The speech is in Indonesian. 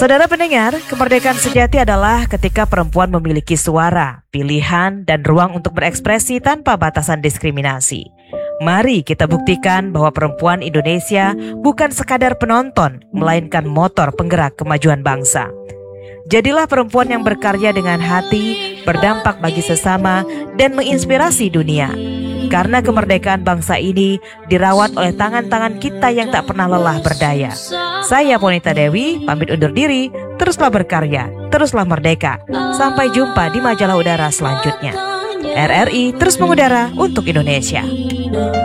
Saudara pendengar, kemerdekaan sejati adalah ketika perempuan memiliki suara, pilihan, dan ruang untuk berekspresi tanpa batasan diskriminasi. Mari kita buktikan bahwa perempuan Indonesia bukan sekadar penonton, melainkan motor penggerak kemajuan bangsa. Jadilah perempuan yang berkarya dengan hati, berdampak bagi sesama, dan menginspirasi dunia. Karena kemerdekaan bangsa ini dirawat oleh tangan-tangan kita yang tak pernah lelah berdaya. Saya Ponita Dewi, pamit undur diri. Teruslah berkarya, teruslah merdeka. Sampai jumpa di majalah udara selanjutnya. RRI terus mengudara untuk Indonesia.